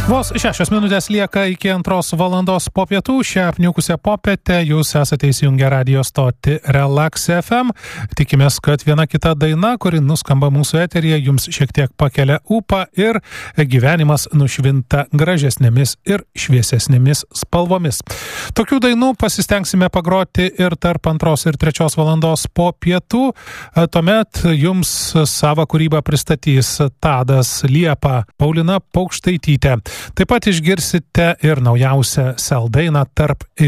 Vos 6 minutės lieka iki 2 valandos po pietų. Šią apniukusią popietę jūs esate įsijungę radio stotį Relax FM. Tikimės, kad viena kita daina, kuri nuskamba mūsų eteryje, jums šiek tiek pakelia ūpą ir gyvenimas nušvinta gražesnėmis ir šviesesnėmis spalvomis. Tokių dainų pasistengsime pagroti ir tarp 2 ir 3 valandos po pietų. Tuomet jums savo kūrybą pristatys Tadas Liepa, Paulina Paukštaitytė. Taip pat išgirsite ir naujausią Sel dainą Tarp